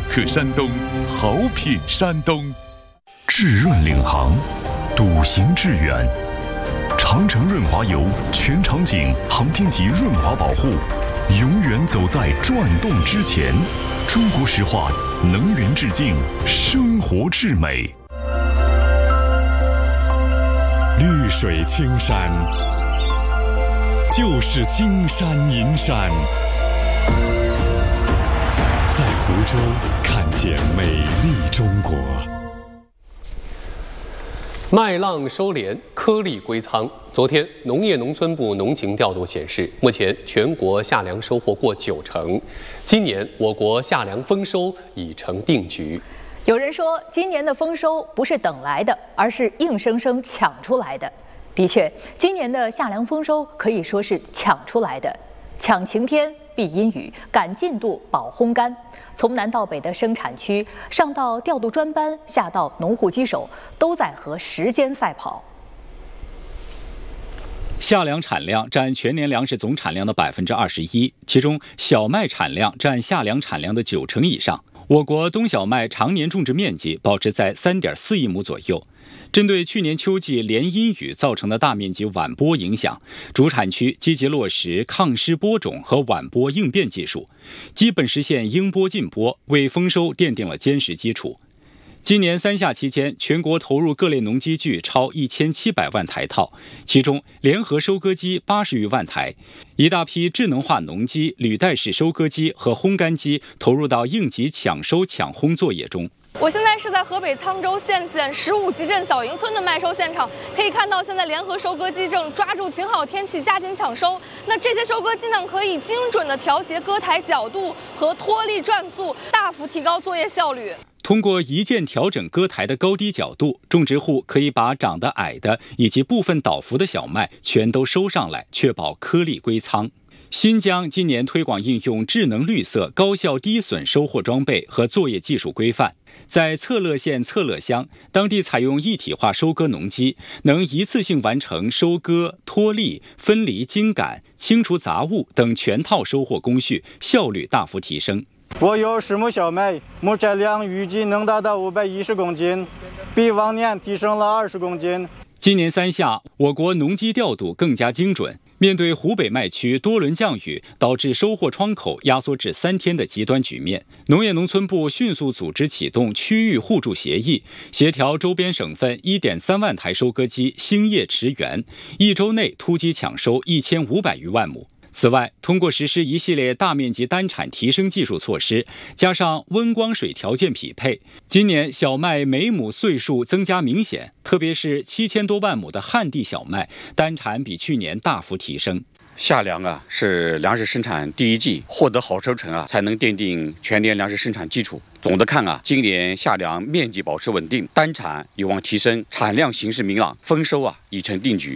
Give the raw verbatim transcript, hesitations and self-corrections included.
克山东，好品山东。 至润领航，笃行致远。长城润滑油全场景航天级润滑保护，永远走在转动之前。中国石化能源致敬，生活至美。 绿水青山，就是金山银山。在湖州看见美丽中国。 麦浪收敛，颗粒归仓。昨天，农业农村部农情调度显示，目前全国夏粮收获过九成。今年我国夏粮丰收已成定局。 有人说，今年的丰收不是等来的，而是硬生生抢出来的。的确，今年的夏粮丰收可以说是抢出来的。抢晴天，避阴雨，赶进度，保烘干。从南到北的生产区，上到调度专班，下到农户机手，都在和时间赛跑。 夏粮产量占全年粮食总产量的百分之二十一，其中小麦产量占夏粮产量的九成以上。我国冬小麦常年种植面积保持在 三点四亿亩左右。针对去年秋季连阴雨造成的大面积晚播影响，主产区积极落实抗湿播种和晚播应变技术，基本实现应播尽播，为丰收奠定了坚实基础。今年三夏期间，全国投入各类农机具超一千七百万台套，其中联合收割机八十余万台，一大批智能化农机、履带式收割机和烘干机投入到应急抢收抢烘作业中。 我现在是在河北沧州献县十五集镇小营村的麦收现场，可以看到现在联合收割机正抓住晴好天气加紧抢收。那这些收割机呢，可以精准地调节割台角度和脱粒转速，大幅提高作业效率。 通过一键调整割台的高低角度，种植户可以把长得矮的以及部分倒伏的小麦全都收上来，确保颗粒归仓。新疆今年推广应用智能绿色、高效低损收获装备和作业技术规范。在策勒县策勒乡，当地采用一体化收割农机，能一次性完成收割、脱粒、分离茎秆、清除杂物等全套收获工序，效率大幅提升。 我有十亩小麦，亩产量预计能达到五百一十公斤，比往年提升了二十公斤。 今年三夏，我国农机调度更加精准。面对湖北麦区多轮降雨导致收获窗口压缩至三天的极端局面，农业农村部迅速组织启动区域互助协议，协调周边省份 一点三万台收割机兴业驰援，一周内突击抢收一千五百余万亩。此外，通过实施一系列大面积单产提升技术措施，加上温光水条件匹配，今年小麦每亩穗数增加明显，特别是七千多万亩的旱地小麦，单产比去年大幅提升。 夏粮啊，是粮食生产第一季，获得好收成啊，才能奠定全年粮食生产基础。总的看啊，今年夏粮面积保持稳定，单产有望提升，产量形势明朗，丰收啊已成定局。